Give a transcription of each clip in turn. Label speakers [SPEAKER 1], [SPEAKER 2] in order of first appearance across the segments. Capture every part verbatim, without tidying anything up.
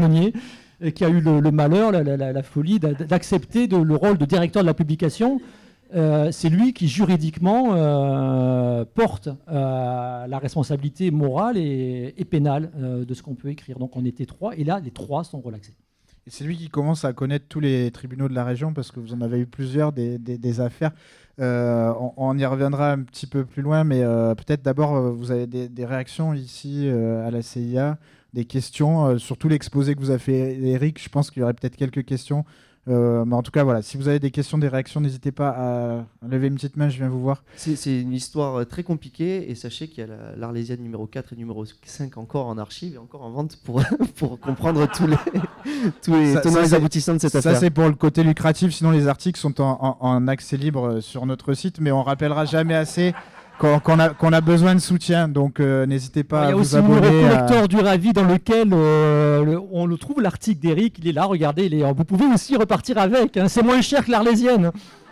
[SPEAKER 1] Monnier, euh, qui a eu le, le malheur, la, la, la folie d'accepter de, le rôle de directeur de la publication. Euh, c'est lui qui juridiquement euh, porte euh, la responsabilité morale et, et pénale euh, de ce qu'on peut écrire. Donc on était trois, et là les trois sont relaxés.
[SPEAKER 2] Et c'est lui qui commence à connaître tous les tribunaux de la région, parce que vous en avez eu plusieurs, des, des, des affaires. Euh, on, on y reviendra un petit peu plus loin, mais euh, peut-être d'abord, euh, vous avez des, des réactions ici euh, à la C I A, des questions, euh, surtout l'exposé que vous a fait Eric. Je pense qu'il y aurait peut-être quelques questions. Euh, mais en tout cas, voilà, si vous avez des questions, des réactions, n'hésitez pas à lever une petite main, je viens vous voir.
[SPEAKER 3] C'est, c'est une histoire très compliquée, et sachez qu'il y a la, l'Arlésienne numéro quatre et numéro cinq encore en archive et encore en vente pour, pour comprendre tous les, tous les
[SPEAKER 2] ça,
[SPEAKER 3] tenants
[SPEAKER 2] ça,
[SPEAKER 3] et aboutissants de cette
[SPEAKER 2] ça,
[SPEAKER 3] affaire.
[SPEAKER 2] Ça, c'est pour le côté lucratif, sinon les articles sont en, en, en accès libre sur notre site, mais on rappellera jamais assez qu'on, qu'on, a, qu'on a besoin de soutien, donc euh, n'hésitez pas à vous abonner.
[SPEAKER 1] Il y a aussi le collecteur
[SPEAKER 2] à...
[SPEAKER 1] du Ravi dans lequel euh, le, on le trouve, l'article d'Eric, il est là, regardez, il est, vous pouvez aussi repartir avec, hein, c'est moins cher que l'Arlésienne.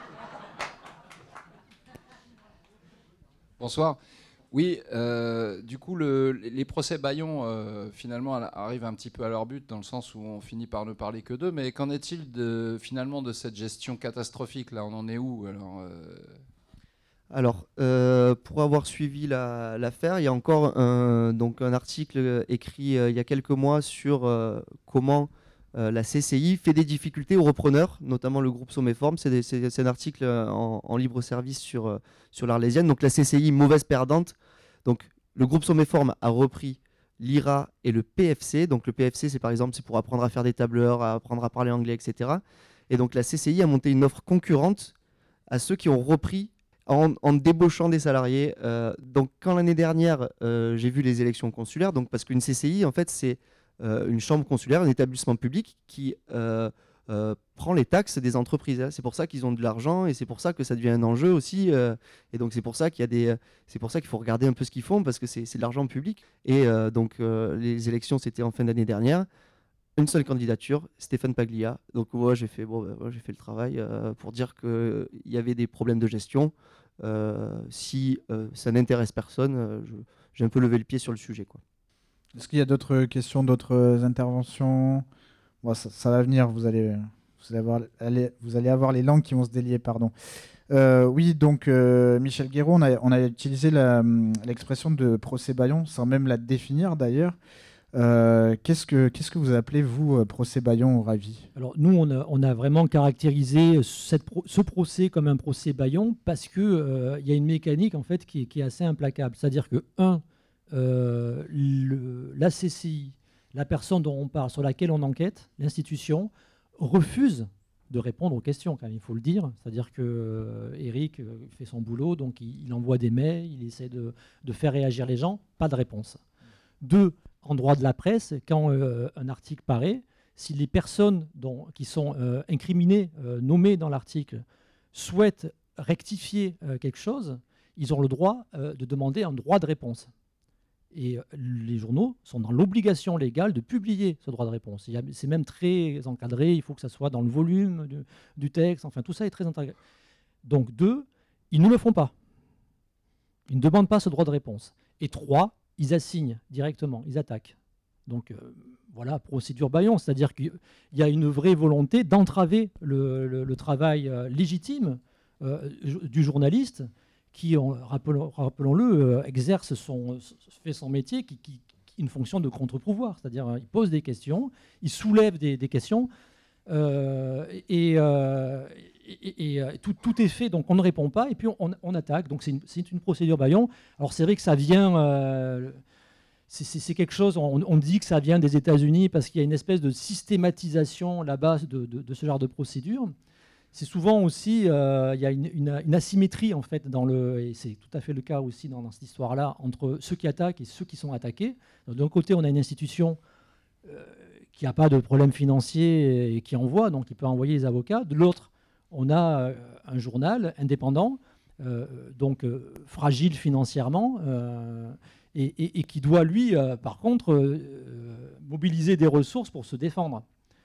[SPEAKER 4] Bonsoir. Oui, euh, du coup, le, les procès Bayon, euh, finalement, arrivent un petit peu à leur but, dans le sens où on finit par ne parler que d'eux, mais qu'en est-il de, finalement de cette gestion catastrophique, là, on en est où alors euh...
[SPEAKER 3] Alors, euh, pour avoir suivi la, l'affaire, il y a encore un, donc un article écrit euh, il y a quelques mois sur euh, comment euh, la C C I fait des difficultés aux repreneurs, notamment le groupe Sommeform. C'est, des, c'est, c'est un article en, en libre service sur, euh, sur l'Arlésienne. Donc la C C I, mauvaise perdante. Donc le groupe Sommeform a repris l'I R A et le P F C. Donc le P F C, c'est par exemple c'est pour apprendre à faire des tableurs, à apprendre à parler anglais, et cetera. Et donc la C C I a monté une offre concurrente à ceux qui ont repris En, en débauchant des salariés. Euh, donc, quand l'année dernière, euh, j'ai vu les élections consulaires, donc, parce qu'une C C I, en fait, c'est euh, une chambre consulaire, un établissement public qui euh, euh, prend les taxes des entreprises. Hein. C'est pour ça qu'ils ont de l'argent et c'est pour ça que ça devient un enjeu aussi. Euh, et donc, c'est pour ça qu'il y a des, c'est pour ça qu'il faut regarder un peu ce qu'ils font parce que c'est, c'est de l'argent public. Et euh, donc, euh, les élections, c'était en fin d'année dernière. Une seule candidature, Stéphane Paglia. Donc moi j'ai fait, bon, ben, moi, j'ai fait le travail euh, pour dire qu'il y avait des problèmes de gestion. Euh, si euh, ça n'intéresse personne, euh, je, j'ai un peu levé le pied sur le sujet, quoi.
[SPEAKER 2] Est-ce qu'il y a d'autres questions, d'autres interventions? Bon, ça, ça va venir, vous allez, vous, allez avoir, allez, vous allez avoir les langues qui vont se délier, pardon. Euh, oui, donc euh, Michel Guéraud, on a, on a utilisé la, l'expression de procès Bayon, sans même la définir d'ailleurs. Euh, qu'est-ce que, qu'est-ce que vous appelez, vous, procès Bayon au Ravi?
[SPEAKER 1] Alors, nous, on a, on a vraiment caractérisé cette pro, ce procès comme un procès Bayon parce qu'il euh, y a une mécanique en fait, qui, qui est assez implacable. C'est-à-dire que, un, euh, le, la C C I, la personne dont on parle, sur laquelle on enquête, l'institution, refuse de répondre aux questions, quand même, il faut le dire. C'est-à-dire que euh, Eric fait son boulot, donc il, il envoie des mails, il essaie de, de faire réagir les gens, pas de réponse. Deux, en droit de la presse, quand euh, un article paraît, si les personnes dont, qui sont euh, incriminées, euh, nommées dans l'article, souhaitent rectifier euh, quelque chose, ils ont le droit euh, de demander un droit de réponse. Et euh, les journaux sont dans l'obligation légale de publier ce droit de réponse. Il y a, c'est même très encadré, il faut que ça soit dans le volume du, du texte, enfin tout ça est très encadré. Donc deux, ils ne le font pas. Ils ne demandent pas ce droit de réponse. Et trois, ils assignent directement, ils attaquent. Donc euh, voilà, procédure Bayon, c'est-à-dire qu'il y a une vraie volonté d'entraver le, le, le travail euh, légitime euh, du journaliste qui, on, rappelons, rappelons-le, euh, exerce son, fait son métier, qui, qui, qui une fonction de contre-pouvoir, c'est-à-dire euh, il pose des questions, il soulève des, des questions, euh, et, euh, et, et, et tout, tout est fait, donc on ne répond pas, et puis on, on attaque. Donc c'est une, c'est une procédure Bayon. Alors c'est vrai que ça vient... Euh, C'est, c'est, c'est quelque chose, on, on dit que ça vient des États-Unis parce qu'il y a une espèce de systématisation là-bas de, de, de ce genre de procédure. C'est souvent aussi, euh, il y a une, une, une asymétrie en fait, dans le, et c'est tout à fait le cas aussi dans, dans cette histoire-là, entre ceux qui attaquent et ceux qui sont attaqués. Donc, d'un côté, on a une institution euh, qui n'a pas de problème financier et qui envoie, donc il peut envoyer les avocats. De l'autre, on a euh, un journal indépendant, euh, donc euh, fragile financièrement, euh, Et, et, et qui doit, lui, euh, par contre, euh, mobiliser des ressources pour se défendre.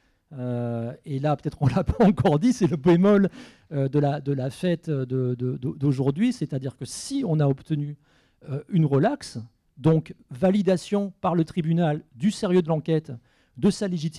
[SPEAKER 1] Euh, et là, peut-être on ne l'a pas encore dit, c'est le bémol euh, de, la, de la fête de, de, d'aujourd'hui, c'est-à-dire que si on a obtenu euh, une relaxe, donc validation par le tribunal du sérieux de l'enquête, de sa légitimité,